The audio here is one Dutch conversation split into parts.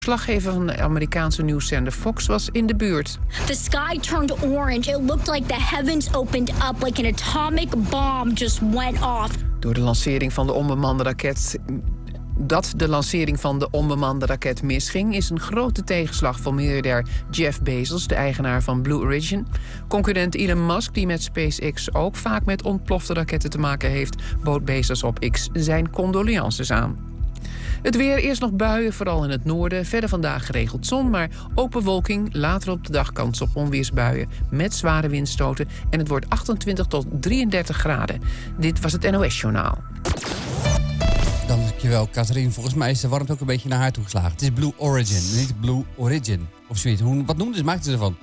Verslaggever van de Amerikaanse nieuwszender Fox was in de buurt. The sky turned orange. It looked like the heavens opened up, like an atomic bomb just went off. Door de lancering van de onbemande raket... Dat de lancering van de onbemande raket misging... is een grote tegenslag voor miljardair Jeff Bezos, de eigenaar van Blue Origin. Concurrent Elon Musk, die met SpaceX ook vaak met ontplofte raketten te maken heeft... bood Bezos op X zijn condolences aan. Het weer, eerst nog buien, vooral in het noorden. Verder vandaag geregeld zon, maar ook bewolking. Later op de dag kans op onweersbuien met zware windstoten. En het wordt 28 tot 33 graden. Dit was het NOS-journaal. Dankjewel, Catherine. Volgens mij is de warmte ook een beetje naar haar toegeslagen. Het is Blue Origin, niet Blue Origin. Of zoiets. Wat noemden ze? Maakten ze ervan?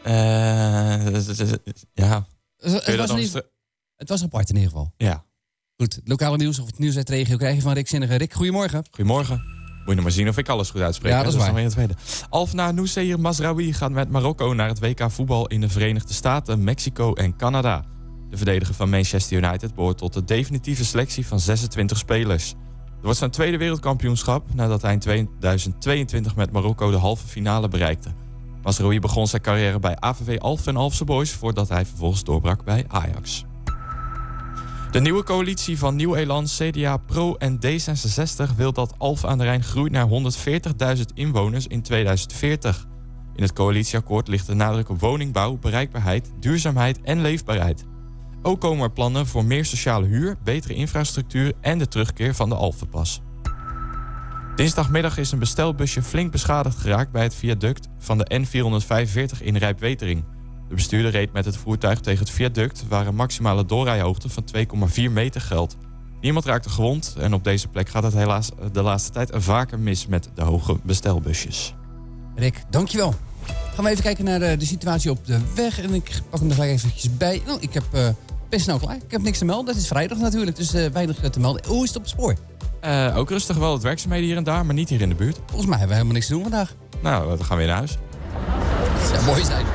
Ja. Het was apart in ieder geval. Ja. Goed, het lokale nieuws of het nieuws uit de regio krijg je van Rick Zinnige. Rick, goedemorgen. Goedemorgen. Moet je nog maar zien of ik alles goed uitspreek. Ja, dat is waar. Nog weer het tweede. Alfna Noussair Mazraoui gaat met Marokko naar het WK voetbal in de Verenigde Staten, Mexico en Canada. De verdediger van Manchester United behoort tot de definitieve selectie van 26 spelers. Het wordt zijn tweede wereldkampioenschap nadat hij in 2022 met Marokko de halve finale bereikte. Mazraoui begon zijn carrière bij AVV Alphen en Alphense Boys voordat hij vervolgens doorbrak bij Ajax. De nieuwe coalitie van Nieuw Elan, CDA, Pro en D66 wil dat Alphen aan de Rijn groeit naar 140.000 inwoners in 2040. In het coalitieakkoord ligt de nadruk op woningbouw, bereikbaarheid, duurzaamheid en leefbaarheid. Ook komen er plannen voor meer sociale huur, betere infrastructuur en de terugkeer van de Alphenpas. Dinsdagmiddag is een bestelbusje flink beschadigd geraakt bij het viaduct van de N445 in Rijpwetering. De bestuurder reed met het voertuig tegen het viaduct waar een maximale doorrijhoogte van 2,4 meter geldt. Niemand raakte gewond en op deze plek gaat het helaas de laatste tijd vaker mis met de hoge bestelbusjes. Rick, dankjewel. Gaan we even kijken naar de situatie op de weg. En ik pak hem er gelijk eventjes bij. Nou, ik heb best snel klaar. Ik heb niks te melden. Het is vrijdag natuurlijk, dus weinig te melden. Hoe is het op het spoor? Ook rustig wel, het werkzaamheden hier en daar, maar niet hier in de buurt. Volgens mij hebben we helemaal niks te doen vandaag. Nou, dan gaan we weer naar huis. Dat zou mooi zijn.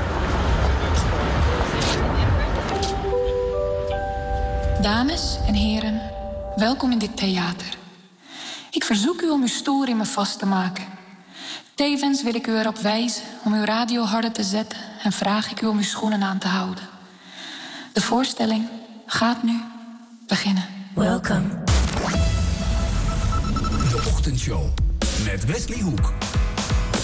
Dames en heren, welkom in dit theater. Ik verzoek u om uw stoelriemen vast te maken. Tevens wil ik u erop wijzen om uw radio harder te zetten en vraag ik u om uw schoenen aan te houden. De voorstelling gaat nu beginnen. Welcome. De Ochtendshow met Wesley Hoek.